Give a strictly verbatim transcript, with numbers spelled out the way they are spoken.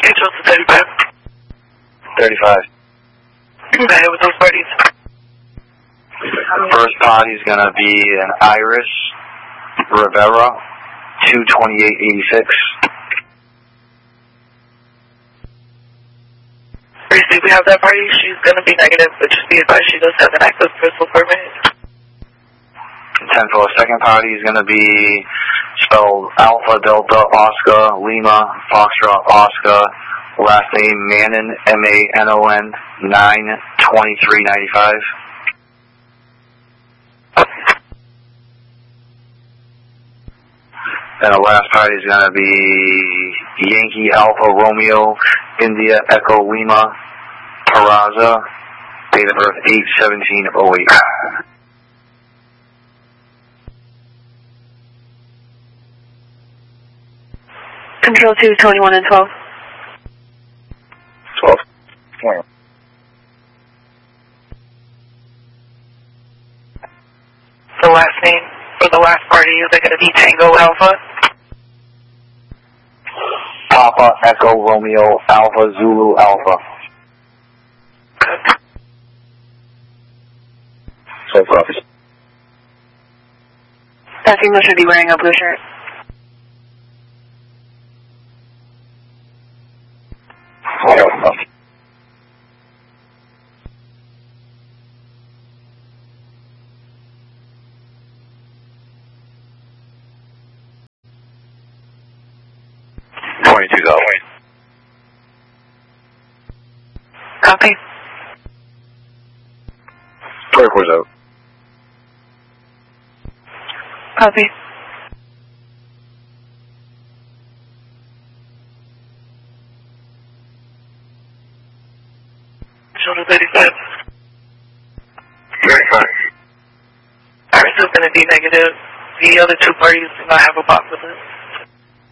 Schedule to thirty-five. thirty-five. Go ahead with those parties. First party is going to be an Iris Rivera, two twenty-eight eighty-six. Receive, we have that party. She's going to be negative, but just be advised she does have an active pistol permit. ten for the second party is going to be spelled Alpha Delta Oscar Lima Foxtrot Oscar. Last name Manon, M A N O N, nine twenty-three ninety-five. And the last party is going to be Yankee Alpha Romeo India Echo Lima Peraza, date of birth eight seventeen oh eight. Control two, twenty-one and twelve. twelve. twenty. The last name for the last party, is it going to be Tango Alpha? Papa Echo Romeo Alpha Zulu Alpha. Okay. twelve copies. That female should be wearing a blue shirt. twelve copies. twenty-two dollars. Copy. twenty-four's out. Copy. Shoulder thirty-five. thirty-five. Iris is going to be negative. The other two parties do not have a box with it.